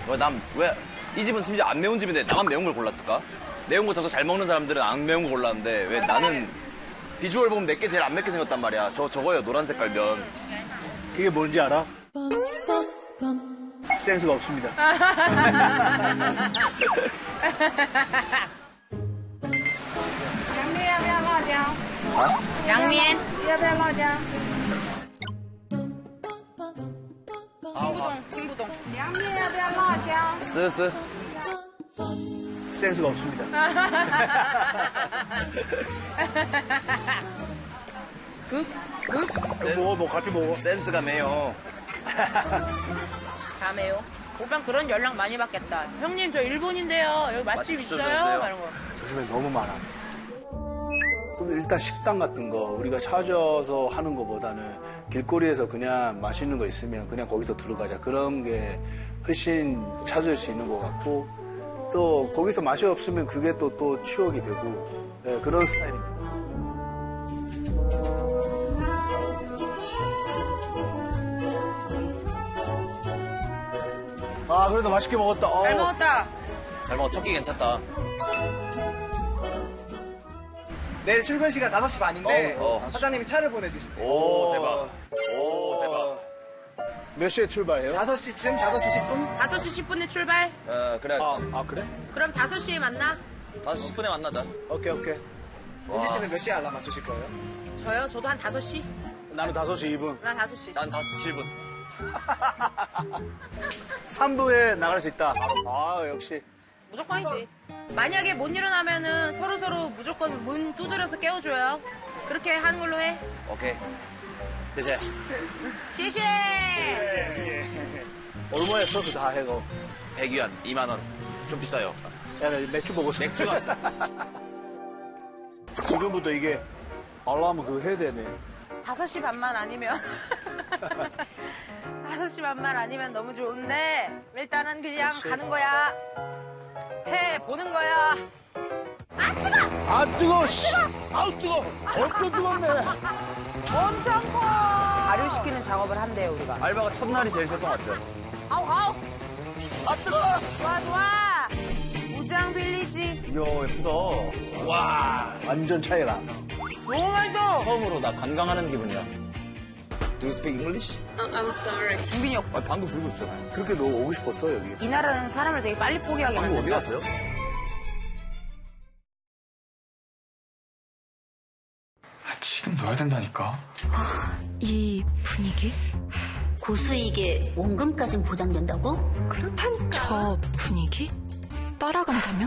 왜 이 집은 심지어 안 매운 집인데 나만 매운 걸 골랐을까? 매운 거 저거 잘 먹는 사람들은 안 매운 거 골랐는데 왜 나는 비주얼 보면 내게 제일 안 맵게 생겼단 말이야. 저거예요, 노란 색깔 면. 그게 뭔지 알아? 센스가 없습니다. 양면. 킹부동. 쓰. 센스가 없습니다. 뭐 같이 먹어. 센스가 매요. 다 매요. 오빠 그런 연락 많이 받겠다. 형님 저 일본인데요. 여기 맛집 맛집 있어요? 추천해주세요. 막 이런 거. 요즘에 너무 많아. 그럼 일단 식당 같은 거 우리가 찾아서 하는 거보다는 길거리에서 그냥 맛있는 거 있으면 그냥 거기서 들어가자. 그런 게 훨씬 찾을 수 있는 것 같고 또 거기서 맛이 없으면 그게 또 추억이 되고 네, 그런 스타일입니다. 아 그래도 맛있게 먹었다. 잘 먹었다. 잘 먹어, 첫 끼 괜찮다. 내일 출근 시간 5시 반인데 사장님이 차를 보내주신대요. 오, 대박. 오, 대박. 몇 시에 출발해요? 5시쯤? 5시 10분? 5시 10분에 출발. 그래. 아 그래? 그럼 5시에 만나. 5시 10분에 만나자. 오케이. 은지 씨는 몇 시에 알람 맞추실 거예요? 저요? 저도 한 5시? 나는 5시 2분. 난 5시. 난 5시 7분. 3부에 나갈 수 있다. 아 역시. 무조건이지. 만약에 못 일어나면은 서로 무조건 문 두드려서 깨워줘요. 그렇게 하는 걸로 해. 오케이. 이제 시시! 얼마였어 그 다 해고. 100위안, 2만 원. 좀 비싸요. 야, 나 맥주 보고 싶어. 맥주가 비싸. 지금부터 이게 알람은 그거 해야 되네. 5시 반만 아니면 5시 반만 아니면 너무 좋은데 일단은 그냥 가는 거야. 보는 거야. 아 뜨거워. 씨. 아우 뜨거워. 엄청 뜨겁네. 엄청 커. 발효시키는 작업을 한대요 우리가. 알바가 첫날이 제일 싫었던 것 같아요. 아우. 아 뜨거워. 좋아. 우장 빌리지. 이야, 예쁘다. 와. 완전 차이가. 너무 맛있어. 처음으로 나 관광하는 기분이야. Do you speak English? I'm sorry. 준빈이 형. 아, 방금 들고 있었잖아요. 그렇게 너 오고 싶었어 여기? 이 나라는 사람을 되게 빨리 포기하게 방금 만든다. 어디 갔어요? 지금 넣어야 된다니까. 이 분위기? 고수익에 원금까진 보장된다고? 저 분위기? 따라간다면?